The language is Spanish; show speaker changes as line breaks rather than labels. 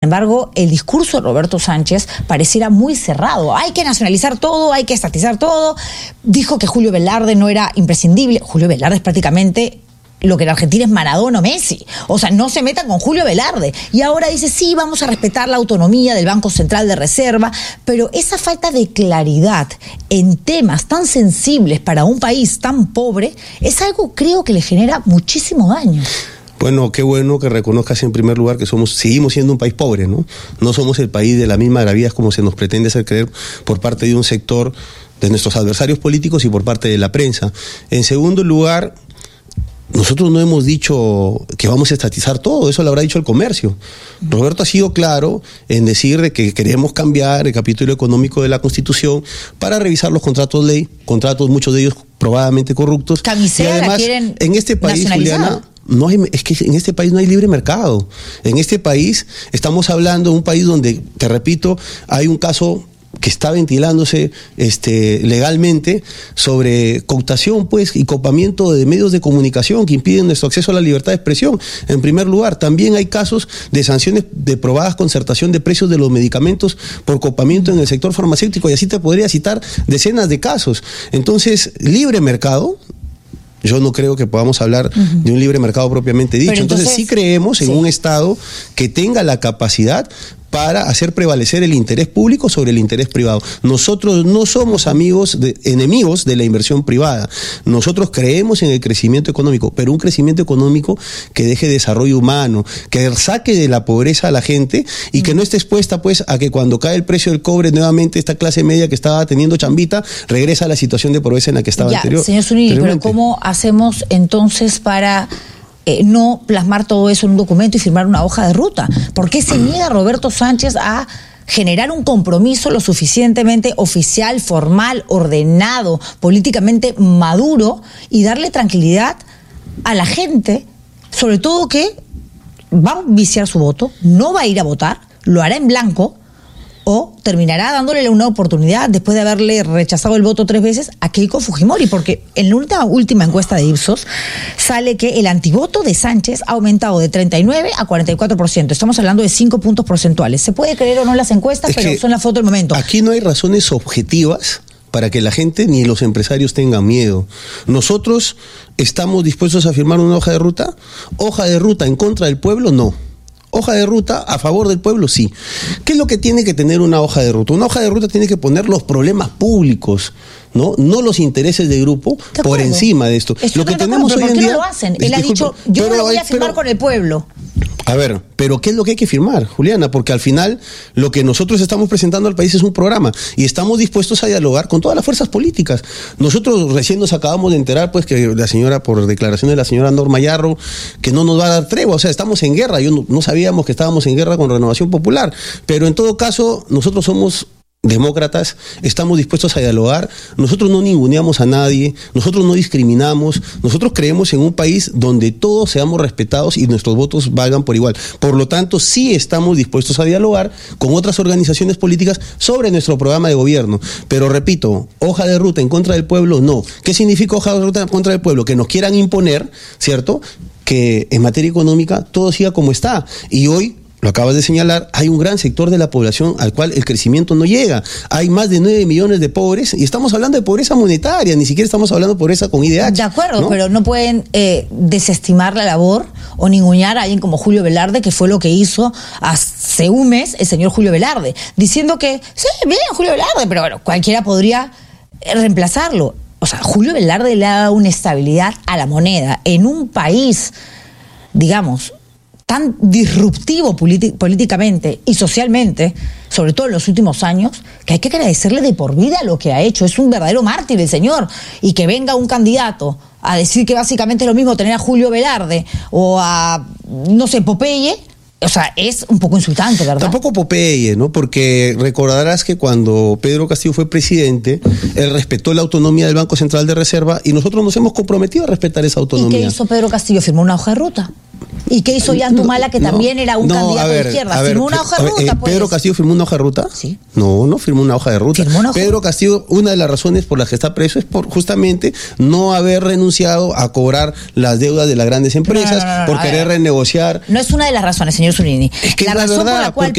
embargo, el discurso de Roberto Sánchez pareciera muy cerrado. Hay que nacionalizar todo, hay que estatizar todo. Dijo que Julio Velarde no era imprescindible. Julio Velarde es prácticamente lo que en Argentina es Maradona o Messi. O sea, no se metan con Julio Velarde. Y ahora dice, sí, vamos a respetar la autonomía del Banco Central de Reserva, pero esa falta de claridad en temas tan sensibles para un país tan pobre es algo, creo, que le genera muchísimo daño.
Bueno, qué bueno que reconozcas en primer lugar que seguimos siendo un país pobre, ¿no? No somos el país de la misma gravedad como se nos pretende hacer creer por parte de un sector de nuestros adversarios políticos y por parte de la prensa. En segundo lugar, nosotros no hemos dicho que vamos a estatizar todo, eso lo habrá dicho el comercio. Roberto ha sido claro en decir de que queremos cambiar el capítulo económico de la Constitución para revisar los contratos ley, muchos de ellos probadamente corruptos.
Camisea, y además, en este país, Juliana,
es que en este país no hay libre mercado. En este país estamos hablando de un país donde, te repito, hay un caso que está ventilándose legalmente sobre cooptación pues y copamiento de medios de comunicación que impiden nuestro acceso a la libertad de expresión. En primer lugar, también hay casos de sanciones de probadas concertación de precios de los medicamentos por copamiento en el sector farmacéutico, y así te podría citar decenas de casos. Entonces, libre mercado, yo no creo que podamos hablar de un libre mercado propiamente dicho. Entonces sí creemos en un Estado que tenga la capacidad para hacer prevalecer el interés público sobre el interés privado. Nosotros no somos enemigos de la inversión privada. Nosotros creemos en el crecimiento económico, pero un crecimiento económico que deje desarrollo humano, que saque de la pobreza a la gente y que no esté expuesta pues a que cuando cae el precio del cobre nuevamente esta clase media que estaba teniendo chambita regresa a la situación de pobreza en la que estaba anterior.
Señor Zunini, pero ¿cómo hacemos entonces para no plasmar todo eso en un documento y firmar una hoja de ruta? ¿Por qué se niega Roberto Sánchez a generar un compromiso lo suficientemente oficial, formal, ordenado, políticamente maduro y darle tranquilidad a la gente, sobre todo que va a viciar su voto, no va a ir a votar, lo hará en blanco, o terminará dándole una oportunidad después de haberle rechazado el voto 3 veces a Keiko Fujimori? Porque en la última encuesta de Ipsos sale que el antivoto de Sánchez ha aumentado de 39 a 44%. Estamos hablando de 5 puntos porcentuales. Se puede creer o no las encuestas, pero son la foto del momento.
Aquí no hay razones objetivas para que la gente ni los empresarios tengan miedo. Nosotros estamos dispuestos a firmar una hoja de ruta. Hoja de ruta en contra del pueblo, no. Hoja de ruta a favor del pueblo, sí. ¿Qué es lo que tiene que tener una hoja de ruta? Una hoja de ruta tiene que poner los problemas públicos, no los intereses de grupo por encima de esto.
Lo que tenemos hoy en día. ¿Por qué no lo hacen? Él ha dicho, yo no lo voy a firmar con el pueblo.
A ver, pero ¿qué es lo que hay que firmar, Juliana? Porque al final lo que nosotros estamos presentando al país es un programa y estamos dispuestos a dialogar con todas las fuerzas políticas. Nosotros recién nos acabamos de enterar pues que la señora, por declaración de la señora Norma Yarro, que no nos va a dar tregua, o sea, estamos en guerra. Yo no sabíamos que estábamos en guerra con Renovación Popular, pero en todo caso nosotros somos demócratas, estamos dispuestos a dialogar, nosotros no ninguneamos a nadie, nosotros no discriminamos, nosotros creemos en un país donde todos seamos respetados y nuestros votos valgan por igual. Por lo tanto, sí estamos dispuestos a dialogar con otras organizaciones políticas sobre nuestro programa de gobierno. Pero repito, hoja de ruta en contra del pueblo, no. ¿Qué significa hoja de ruta en contra del pueblo? Que nos quieran imponer, ¿cierto?, que en materia económica todo siga como está. Y hoy, lo acabas de señalar, hay un gran sector de la población al cual el crecimiento no llega. Hay más de 9 millones de pobres y estamos hablando de pobreza monetaria, ni siquiera estamos hablando de pobreza con IDH.
De acuerdo, ¿no? Pero no pueden desestimar la labor o ningunear a alguien como Julio Velarde, que fue lo que hizo hace un mes el señor Julio Velarde, diciendo que, sí, bien, Julio Velarde, pero bueno, cualquiera podría reemplazarlo. O sea, Julio Velarde le ha dado una estabilidad a la moneda en un país, digamos, tan disruptivo políticamente y socialmente, sobre todo en los últimos años, que hay que agradecerle de por vida lo que ha hecho. Es un verdadero mártir el señor. Y que venga un candidato a decir que básicamente es lo mismo tener a Julio Velarde o a, no sé, Popeye, o sea, es un poco insultante, ¿verdad?
Tampoco Popeye, ¿no? Porque recordarás que cuando Pedro Castillo fue presidente, él respetó la autonomía del Banco Central de Reserva y nosotros nos hemos comprometido a respetar esa autonomía.
¿Y qué hizo Pedro Castillo? Firmó una hoja de ruta. ¿Y qué hizo Yantumala, que también era un candidato de izquierda? ¿Firmó una hoja de ruta?
¿Pedro Castillo firmó una hoja de ruta?
Sí.
No firmó una hoja de ruta. Pedro Castillo, una de las razones por las que está preso es por justamente no haber renunciado a cobrar las deudas de las grandes empresas, por querer renegociar.
No es una de las razones, señor Zunini.
Es que
la
es la
razón
verdad,
por la cual